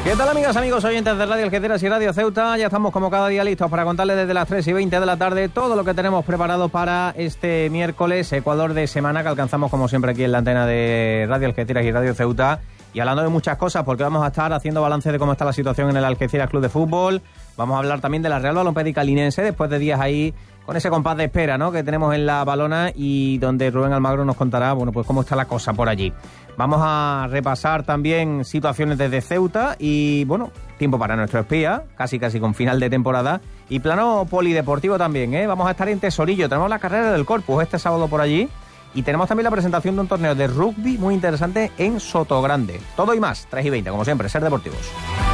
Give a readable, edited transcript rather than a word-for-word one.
¿Qué tal, amigas, amigos, oyentes de Radio Algeciras y Radio Ceuta? Ya estamos como cada día listos para contarles desde las 3:20 de la tarde todo lo que tenemos preparado para este miércoles, Ecuador de semana, que alcanzamos como siempre aquí en la antena de Radio Algeciras y Radio Ceuta. Y hablando de muchas cosas, porque vamos a estar haciendo balance de cómo está la situación en el Algeciras Club de Fútbol. Vamos a hablar también de la Real Balompédica Linense, después de días ahí con ese compás de espera, ¿no?, que tenemos en la Balona, y donde Rubén Almagro nos contará, bueno, pues cómo está la cosa por allí. Vamos a repasar también situaciones desde Ceuta y, bueno, tiempo para nuestro espía, casi con final de temporada. Y plano polideportivo también, ¿eh? Vamos a estar en Tesorillo, tenemos la carrera del Corpus este sábado por allí. Y tenemos también la presentación de un torneo de rugby muy interesante en Sotogrande. Todo y más, 3:20, como siempre, Ser Deportivos.